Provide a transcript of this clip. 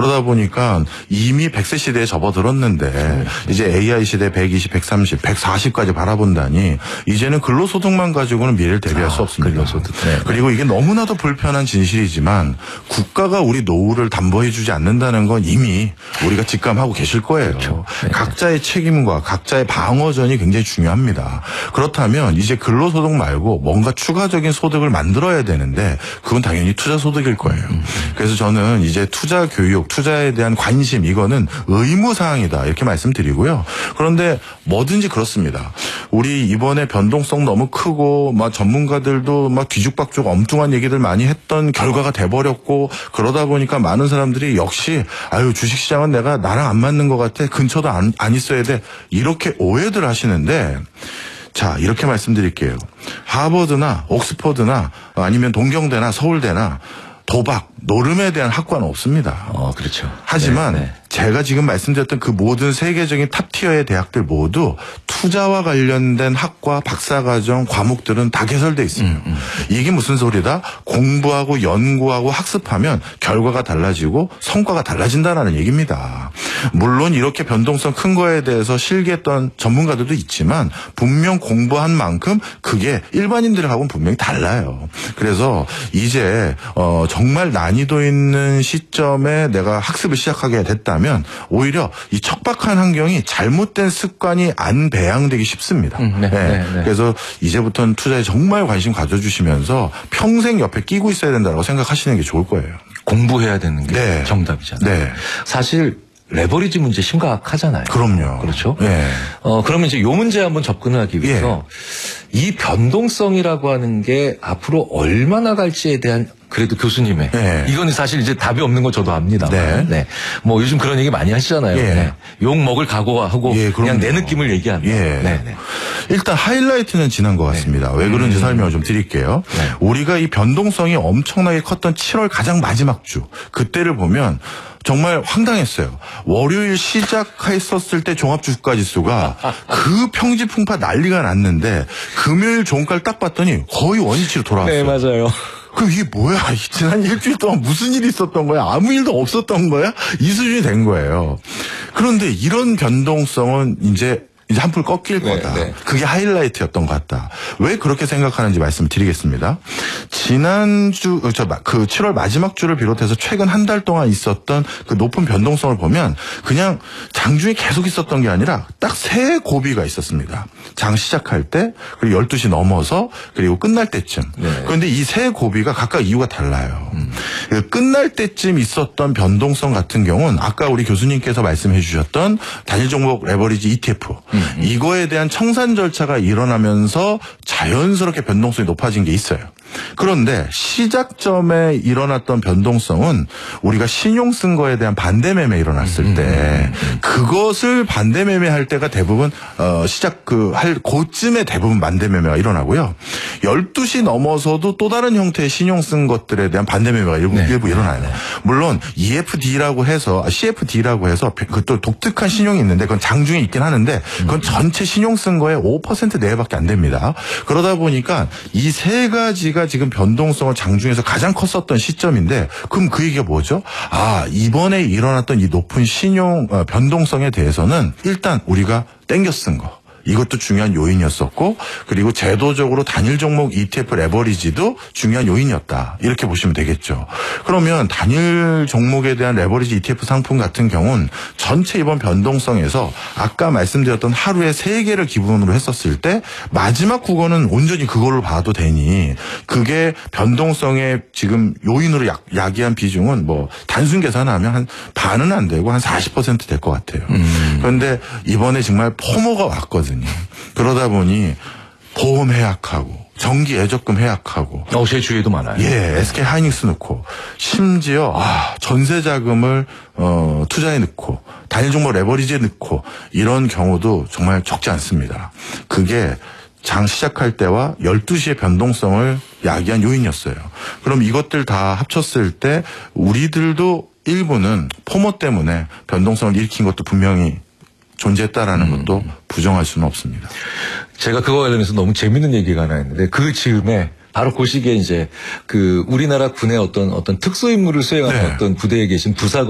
그러다 보니까 이미 100세 시대에 접어들었는데 이제 AI 시대 120, 130, 140까지 바라본다니 이제는 근로소득만 가지고는 미래를 대비할 수 없습니다. 근로소득. 네. 그리고 이게 너무나도 불편한 진실이지만 국가가 우리 노후를 담보해주지 않는다는 건 이미 우리가 직감하고 계실 거예요. 그렇죠. 네. 각자의 책임과 각자의 방어전이 굉장히 중요합니다. 그렇다면 이제 근로소득 말고 뭔가 추가적인 소득을 만들어야 되는데 그건 당연히 투자소득일 거예요. 그래서 저는 이제 투자 교육, 투자에 대한 관심 이거는 의무사항이다 이렇게 말씀드리고요. 그런데 뭐든지 그렇습니다. 우리 이번에 변동성 너무 크고 막 전문가들도 막 뒤죽박죽 엉뚱한 얘기들 많이 했던 결과가 돼버렸고 그러다 보니까 많은 사람들이 역시 아유 주식시장은 내가 나랑 안 맞는 것 같아 근처도 안 있어야 돼 이렇게 오해들 하시는데 자 이렇게 말씀드릴게요. 하버드나 옥스퍼드나 아니면 동경대나 서울대나 도박, 노름에 대한 학과는 없습니다. 그렇죠. 하지만 네. 제가 지금 말씀드렸던 그 모든 세계적인 탑티어의 대학들 모두 투자와 관련된 학과, 박사과정, 과목들은 다 개설돼 있어요. 이게 무슨 소리다? 공부하고 연구하고 학습하면 결과가 달라지고 성과가 달라진다는 얘기입니다. 물론 이렇게 변동성 큰 거에 대해서 실기했던 전문가들도 있지만 분명 공부한 만큼 그게 일반인들하고는 분명히 달라요. 그래서 이제 정말 난이도 있는 시점에 내가 학습을 시작하게 됐다면 오히려 이 척박한 환경이 잘못된 습관이 안 배양되기 쉽습니다. 네. 그래서 이제부터는 투자에 정말 관심 가져주시면서 평생 옆에 끼고 있어야 된다고 생각하시는 게 좋을 거예요. 공부해야 되는 게 네. 정답이잖아요. 네. 사실 레버리지 문제 심각하잖아요. 그럼요. 그렇죠? 네. 그러면 이제 요 문제에 한번 접근을 하기 위해서 이 변동성이라고 하는 게 앞으로 얼마나 갈지에 대한 그래도 교수님의 이거는 사실 이제 답이 없는 거 저도 압니다. 네. 뭐 요즘 그런 얘기 많이 하시잖아요. 네. 욕 먹을 각오하고 그냥 내 느낌을 얘기합니다. 네. 일단 하이라이트는 지난 것 같습니다. 왜 그런지 설명을 좀 드릴게요. 우리가 이 변동성이 엄청나게 컸던 7월 가장 마지막 주 그때를 보면 정말 황당했어요. 월요일 시작했었을 때 종합주가지수가 그 평지풍파 난리가 났는데 금요일 종가를 딱 봤더니 거의 원위치로 돌아왔어요. 네, 맞아요. 그럼 이게 뭐야? 지난 일주일 동안 무슨 일이 있었던 거야? 아무 일도 없었던 거야? 이 수준이 된 거예요. 그런데 이런 변동성은 이제 한풀 꺾일 거다. 그게 하이라이트였던 것 같다. 왜 그렇게 생각하는지 말씀드리겠습니다. 지난주 그 7월 마지막 주를 비롯해서 최근 한 달 동안 있었던 그 높은 변동성을 보면 그냥 장중에 계속 있었던 게 아니라 딱 세 고비가 있었습니다. 장 시작할 때 그리고 12시 넘어서 그리고 끝날 때쯤. 그런데 이 세 고비가 각각 이유가 달라요. 끝날 때쯤 있었던 변동성 같은 경우는 아까 우리 교수님께서 말씀해 주셨던 단일 종목 레버리지 ETF 이거에 대한 청산 절차가 일어나면서 자연스럽게 변동성이 높아진 게 있어요. 그런데 시작점에 일어났던 변동성은 우리가 신용 쓴 거에 대한 반대 매매 일어났을 때 그것을 반대 매매할 때가 대부분 할 그쯤에 대부분 반대 매매가 일어나고요. 12시 넘어서도 또 다른 형태의 신용 쓴 것들에 대한 반대 매매가 일부 일어나요. 물론 EFD라고 해서 CFD라고 해서 그것도 독특한 신용이 있는데 그건 장중에 있긴 하는데 그건 전체 신용 쓴 거에 5% 내외밖에 안 됩니다. 그러다 보니까 이 세 가지가 지금 변동성을 장중에서 가장 컸었던 시점인데 그럼 그 얘기가 뭐죠? 이번에 일어났던 이 높은 신용 변동성에 대해서는 일단 우리가 땡겨 쓴 거. 이것도 중요한 요인이었었고 그리고 제도적으로 단일 종목 ETF 레버리지도 중요한 요인이었다. 이렇게 보시면 되겠죠. 그러면 단일 종목에 대한 레버리지 ETF 상품 같은 경우는 전체 이번 변동성에서 아까 말씀드렸던 하루에 3개를 기본으로 했었을 때 마지막 국어는 온전히 그걸로 봐도 되니 그게 변동성의 지금 요인으로 야기한 비중은 뭐 단순 계산하면 한 반은 안 되고 한 40% 될 것 같아요. 그런데 이번에 정말 포모가 왔거든요. 그러다 보니 보험 해약하고 정기 예적금 해약하고 제 주위에도 많아요. SK 하이닉스 넣고 심지어 전세 자금을 투자에 넣고 단일 종목 레버리지에 넣고 이런 경우도 정말 적지 않습니다. 그게 장 시작할 때와 12시의 변동성을 야기한 요인이었어요. 그럼 이것들 다 합쳤을 때 우리들도 일부는 포모 때문에 변동성을 일으킨 것도 분명히 존재했다라는 것도 부정할 수는 없습니다. 제가 그거 관련해서 너무 재밌는 얘기가 하나 있는데 그 즈음에 바로 그 시기에 이제 그 우리나라 군의 어떤 특수 임무를 수행하는 어떤 부대에 계신 부사관